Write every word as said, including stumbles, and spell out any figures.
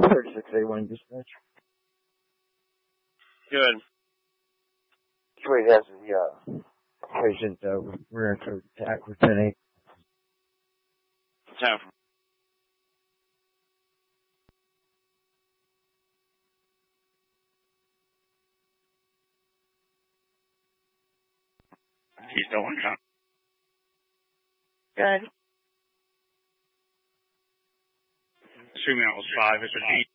thirty-six A one dispatch. Good. Wait, has the uh, patient uh, rear code attack with ten eight. ten. He's still on count. Good. Assuming that was five, it's an eight.